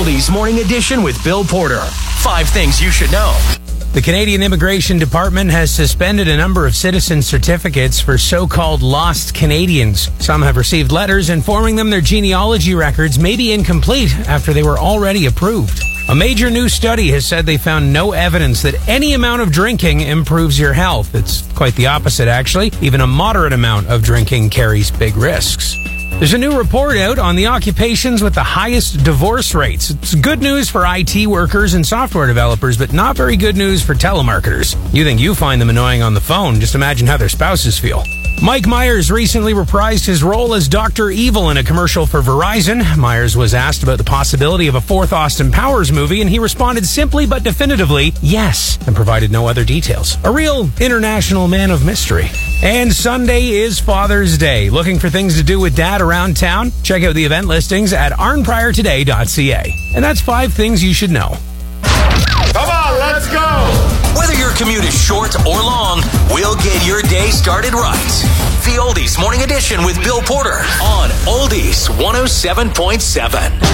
Oldies Morning Edition with Bill Porter. 5 things you should know. The Canadian Immigration Department has suspended a number of citizen certificates for so-called lost Canadians. Some have received letters informing them their genealogy records may be incomplete after they were already approved. A major new study has said they found no evidence that any amount of drinking improves your health. It's quite the opposite, actually. Even a moderate amount of drinking carries big risks. There's a new report out on the occupations with the highest divorce rates. It's good news for IT workers and software developers, but not very good news for telemarketers. You think you find them annoying on the phone, just imagine how their spouses feel. Mike Myers recently reprised his role as Dr. Evil in a commercial for Verizon. Myers was asked about the possibility of a 4th Austin Powers movie, and he responded simply but definitively, yes, and provided no other details. A real international man of mystery. And Sunday is Father's Day. Looking for things to do with Dad around town? Check out the event listings at arnpriortoday.ca. And that's 5 things you should know. Come on, let's go! Whether your commute is short or long, we'll get your day started right. The Oldies Morning Edition with Bill Porter on Oldies 107.7.